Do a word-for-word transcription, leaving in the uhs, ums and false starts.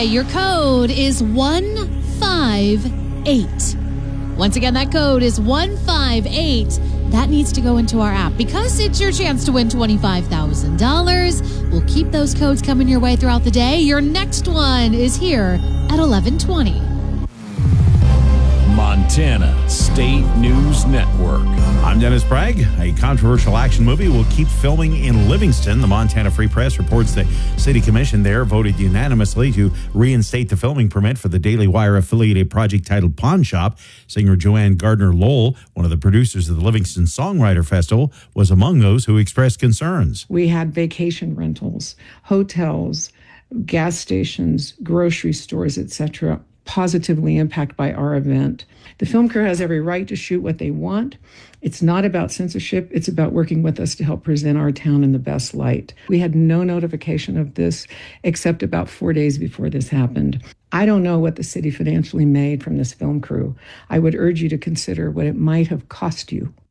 your code is one five eight. Once again, that code is one five eight. That needs to go into our app because it's your chance to win twenty-five thousand dollars. We'll keep those codes coming your way throughout the day. Your next one is here at eleven twenty. Montana State News Network. I'm Dennis Bragg. A controversial action movie will keep filming in Livingston. The Montana Free Press reports the city commission there voted unanimously to reinstate the filming permit for the Daily Wire affiliated project titled Pawn Shop. Singer Joanne Gardner-Lowell, one of the producers of the Livingston Songwriter Festival, was among those who expressed concerns. We had vacation rentals, hotels, gas stations, grocery stores, et cetera, positively impacted by our event. The film crew has every right to shoot what they want. It's not about censorship. It's about working with us to help present our town in the best light. We had no notification of this except about four days before this happened. I don't know what the city financially made from this film crew. I would urge you to consider what it might have cost you